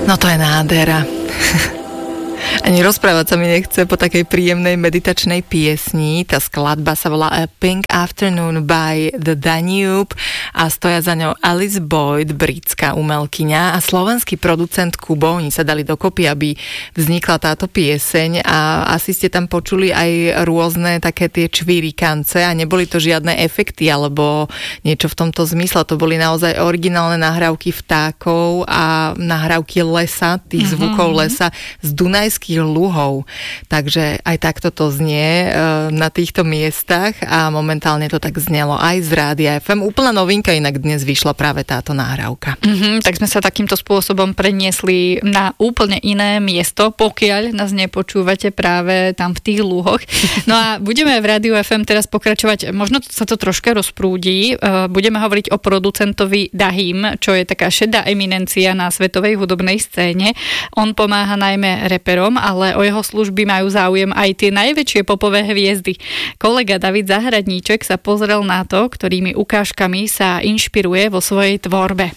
No to je nádhera. Ani rozprávať sa mi nechce po takej príjemnej meditačnej piesni. Tá skladba sa volá A Pink Afternoon by the Danube a stoja za ňou Alice Boyd, britská umelkyňa, a slovenský producent Kubo. Oni sa dali dokopy, aby vznikla táto pieseň, a asi ste tam počuli aj rôzne také tie čvirikance a neboli to žiadne efekty alebo niečo v tomto zmysle. To boli naozaj originálne nahrávky vtákov a nahrávky lesa, tých zvukov lesa z Dunajských luhov. Takže aj takto to znie na týchto miestach a momentálne to tak znelo aj z Rádia FM. Úplná novinka, inak dnes vyšla práve táto nahrávka. Tak sme sa takýmto spôsobom preniesli na úplne iné miesto, pokiaľ nás nepočúvate práve tam v tých lúhoch. No a budeme v Rádiu FM teraz pokračovať, možno sa to troška rozprúdi. Budeme hovoriť o producentovi Dahim, čo je taká šedá eminencia na svetovej hudobnej scéne. On pomáha najmä reperom, ale o jeho služby majú záujem aj tie najväčšie popové hviezdy. Kolega David Zahradníček sa pozrel na to, ktorými ukážkami sa inšpiruje vo svojej tvorbe.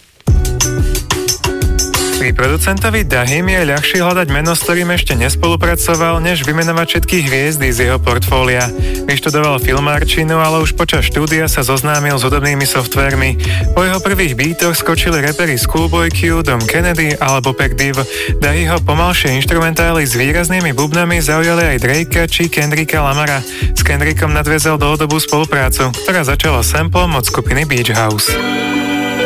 Pri producentovi Dahim je ľahšie hľadať meno, s ktorým ešte nespolupracoval, než vymenovať všetky hviezdy z jeho portfólia. Vyštudoval filmárčinu, ale už počas štúdia sa zoznámil s hudobnými softvérmi. Po jeho prvých beatoch skočili reperi Schoolboy Q, Dom Kennedy alebo Pac Div. Dahiho pomalšie inštrumentály s výraznými bubnami zaujali aj Drakea či Kendricka Lamara. S Kendrickom nadviezal dlhodobú spoluprácu, ktorá začala samplom od skupiny Beach House.